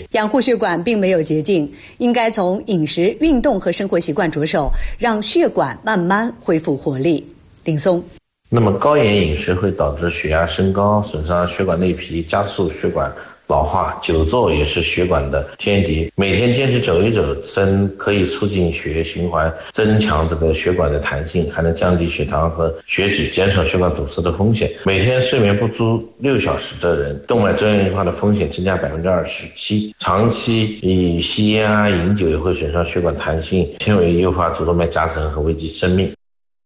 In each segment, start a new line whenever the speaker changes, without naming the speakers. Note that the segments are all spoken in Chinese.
养护血管并没有捷径，应该从饮食、运动和生活习惯着手，让血管慢慢恢复活力。林松。
那么高盐饮食会导致血压升高，损伤血管内皮，加速血管老化。久坐也是血管的天敌，每天坚持走一走可以促进血液循环，增强这个血管的弹性，还能降低血糖和血脂，减少血管堵塞的风险。每天睡眠不足6小时的人，动脉粥样硬化的风险增加27%。长期以吸烟饮酒也会损伤血管弹性，纤维诱发主动脉夹层和危及生命。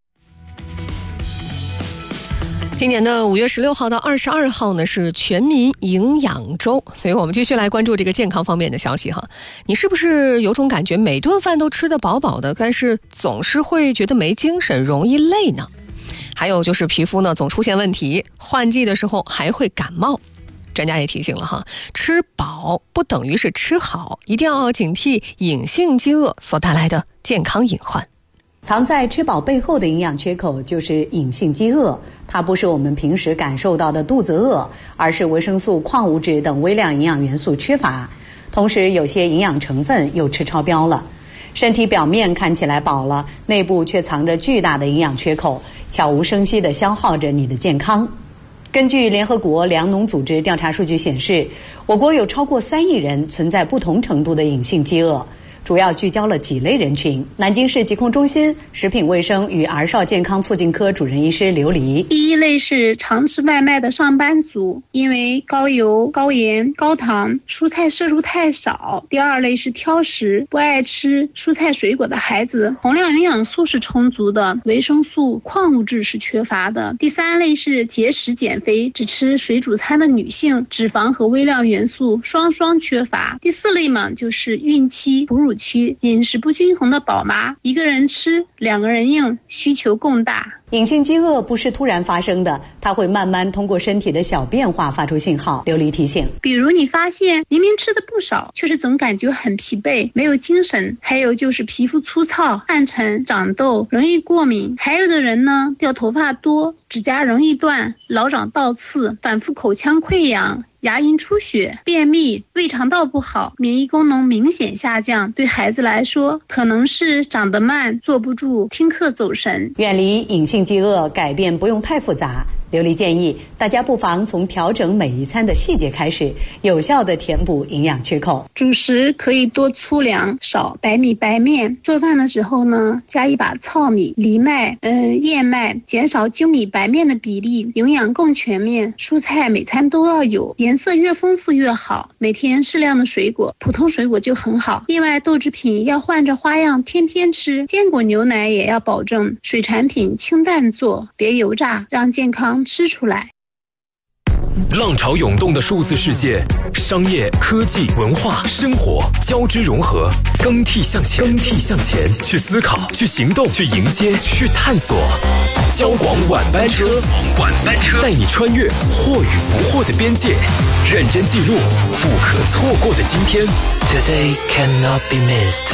今年的5月16号到22号呢是全民营养周，所以我们继续来关注这个健康方面的消息哈。你是不是有种感觉每顿饭都吃得饱饱的，但是总是会觉得没精神，容易累呢？还有就是皮肤呢总出现问题，换季的时候还会感冒。专家也提醒了哈，吃饱不等于是吃好，一定要警惕隐性饥饿所带来的健康隐患。
藏在吃饱背后的营养缺口就是隐性饥饿，它不是我们平时感受到的肚子饿，而是维生素、矿物质等微量营养元素缺乏，同时有些营养成分又吃超标了。身体表面看起来饱了，内部却藏着巨大的营养缺口，悄无声息地消耗着你的健康。根据联合国粮农组织调查数据显示，我国有超过3亿人存在不同程度的隐性饥饿，主要聚焦了几类人群。南京市疾控中心食品卫生与儿少健康促进科主任医师刘黎。
第一类是常吃外卖的上班族，因为高油、高盐、高糖，蔬菜摄入太少。第二类是挑食、不爱吃蔬菜水果的孩子，同量营养素是充足的，维生素、矿物质是缺乏的。第三类是节食减肥，只吃水煮餐的女性，脂肪和微量元素双双缺乏。第四类嘛，就是孕期、哺乳期饮食不均衡的宝妈，一个人吃2个人用，需求更大。
隐性饥饿不是突然发生的，它会慢慢通过身体的小变化发出信号。刘黎提醒，
比如你发现明明吃的不少，却是总感觉很疲惫，没有精神，还有就是皮肤粗糙、暗沉、长痘，容易过敏，还有的人呢掉头发多，指甲容易断，老长倒刺，反复口腔溃疡，牙龈出血，便秘，胃肠道不好，免疫功能明显下降。对孩子来说，可能是长得慢，坐不住，听课走神。
远离隐性饥饿，改变不用太复杂。刘黎建议大家不妨从调整每一餐的细节开始，有效地填补营养缺口。
主食可以多粗粮，少白米白面。做饭的时候呢，加一把糙米、藜麦、燕麦，减少精米白面的比例，营养更全面。蔬菜每餐都要有，颜色越丰富越好。每天适量的水果，普通水果就很好。另外，豆制品要换着花样天天吃，坚果牛奶也要保证。水产品清淡做，别油炸，让健康吃出来。
浪潮涌动的数字世界，商业、科技、文化、生活交织融合，更替向前，去思考，去行动，去迎接，去探索。交广晚班车带你穿越或与不惑的边界，认真记录不可错过的今天。
Today cannot be missed。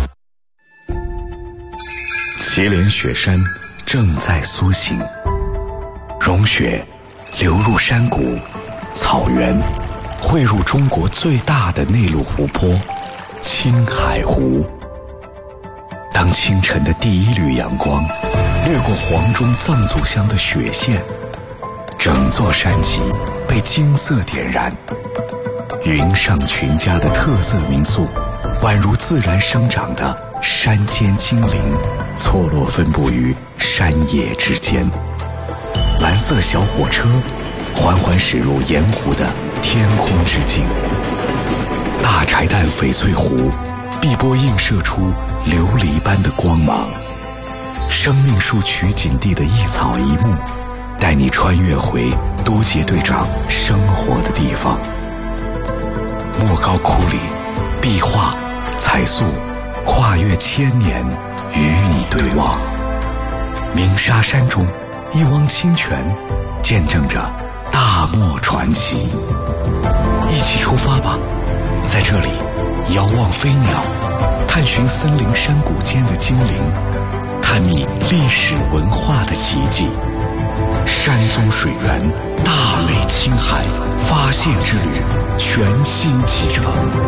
祁连雪山正在苏醒，融雪流入山谷、草原，汇入中国最大的内陆湖泊——青海湖。当清晨的第一缕阳光掠过黄钟藏族乡的雪线，整座山脊被金色点燃。云上群家的特色民宿，宛如自然生长的山间精灵，错落分布于山野之间。蓝色小火车缓缓驶入盐湖的天空之境，大柴旦翡翠湖碧波映射出琉璃般的光芒。生命树取景地的一草一木，带你穿越回多杰队长生活的地方。莫高窟里壁画彩塑跨越1000年，与你对望。鸣沙山中一汪清泉，见证着大漠传奇。一起出发吧，在这里遥望飞鸟，探寻森林山谷间的精灵，探秘历史文化的奇迹。山宗水源，大美青海，发现之旅全新启程。